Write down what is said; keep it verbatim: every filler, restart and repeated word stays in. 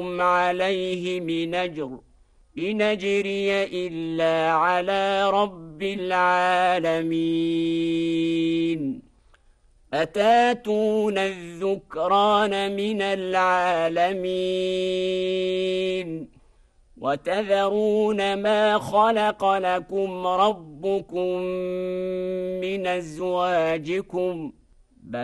عليه من أجر إن أجري إلا على رب العالمين أتاتون الذكران من العالمين وتذرون ما خلق لكم ربكم من أزواجكم